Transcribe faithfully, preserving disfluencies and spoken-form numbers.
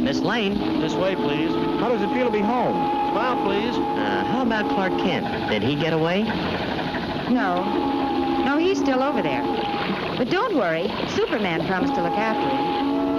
Miss Lane. This way, please. How does it feel to be home? Smile, please. Uh, how about Clark Kent? Did he get away? No. No, he's still over there. But don't worry. Superman promised to look after him.